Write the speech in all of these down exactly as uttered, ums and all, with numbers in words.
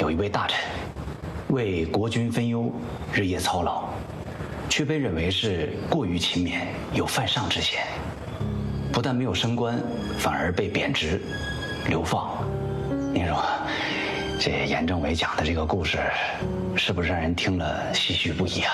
有一位大臣为国君分忧，日夜操劳，却被认为是过于勤勉，有犯上之嫌。不但没有升官，反而被贬职、流放。您说，这严政委讲的这个故事，是不是让人听了唏嘘不已啊？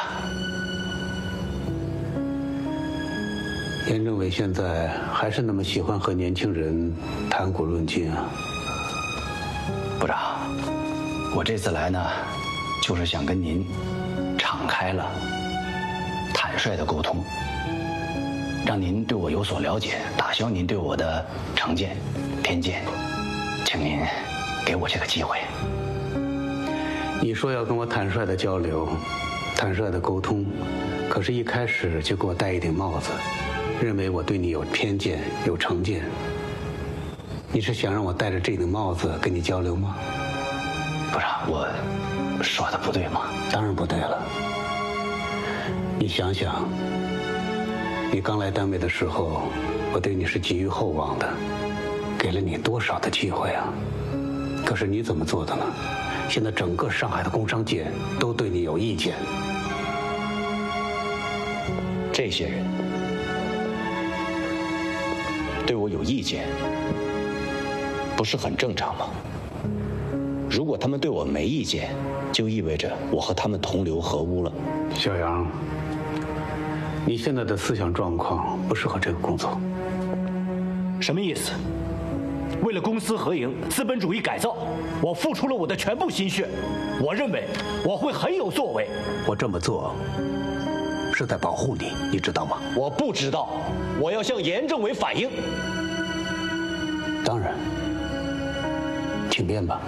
严政委现在还是那么喜欢和年轻人谈古论今啊？ 部长，我这次来呢，就是想跟您敞开了、坦率的沟通，让您对我有所了解，打消您对我的成见、偏见，请您给我这个机会。 你说要跟我坦率的交流、坦率的沟通，可是一开始就给我戴一顶帽子，认为我对你有偏见、有成见。你是想让我戴着这顶帽子跟你交流吗？ 部长，我说的不对吗？ 当然不对了。你想想，你刚来单位的时候，我对你是寄予厚望的，给了你多少的机会啊！可是你怎么做的呢？现在整个上海的工商界都对你有意见。 这些人对我有意见，不是很正常吗？如果他们对我没意见，就意味着我和他们同流合污了。 小杨，你现在的思想状况不适合这个工作。 什么意思？为了公私合营、资本主义改造，我付出了我的全部心血。我认为我会很有作为。 我这么做是在保护你，你知道吗？ 我不知道，我要向严政委反映。 当然，请便吧。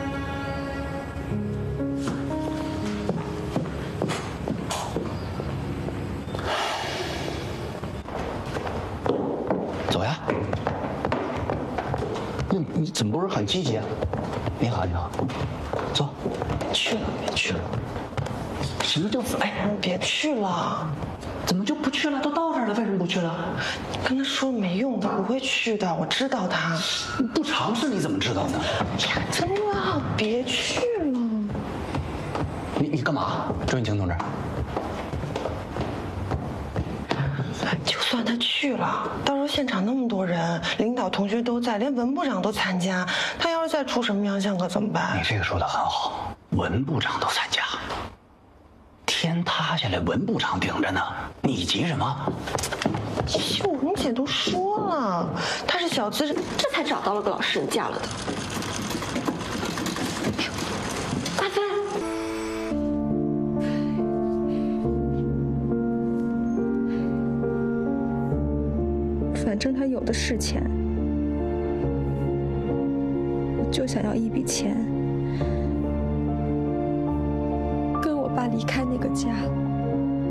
走呀。你你怎么不是很积极啊？你好，你好，走。 去了，别去了。 什么叫哎？ 别去了。 怎么就不去了？都到这儿了，为什么不去了？ 跟他说没用，他不会去的，我知道他。 不尝试你怎么知道呢？ 真的，别去了。 你你干嘛，周运清同志？ 就算他去了，到时候现场那么多人，领导、同学都在，连文部长都参加，他要是再出什么洋相可怎么办？ 你这个说的很好，文部长都参加，天塌下来文部长顶着呢，你急什么？ 秀荣姐都说了，她是小资，这才找到了个老实人嫁了的。阿飞。 反正他有的是钱，我就想要一笔钱，跟我爸离开那个家。